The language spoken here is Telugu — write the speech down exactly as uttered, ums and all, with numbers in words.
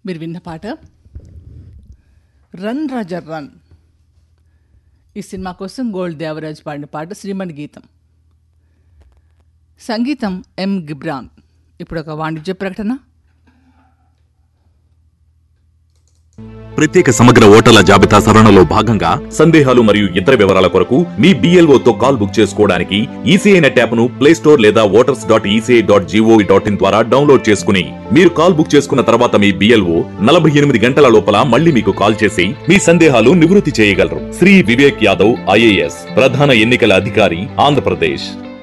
మీరు విన్న పాట రన్ రాజా రన్. ఈ సినిమా కోసం గోల్డ్ దేవరాజ్ పాడిన పాట శ్రీమణి గీతం. సంగీతం ఎం గిబ్రాన్. ఇప్పుడు ఒక వాణిజ్య ప్రకటన. ప్రత్యేక సమగ్ర ఓటర్ల జాబితా సవరణలో భాగంగా సందేహాలు మరియు ఇతర వివరాల కొరకు మీ బిఎల్ఓ తో కాల్ బుక్ చేసుకోవడానికి ఈసీఐ నెట్ యాప్ ను ప్లే స్టోర్ లేదా voters dot ECI dot GOV dot in ద్వారా డౌన్లోడ్ చేసుకుని మీరు కాల్ బుక్ చేసుకున్న తర్వాత మీ బిఎల్ఓ నలభై ఎనిమిది గంటల లోపల మళ్ళీ మీకు కాల్ చేసి మీ సందేహాలు నివృత్తి చేయగలరు. శ్రీ వివేక్ యాదవ్ ఐఏఎస్, ప్రధాన ఎన్నికల అధికారి, ఆంధ్రప్రదేశ్.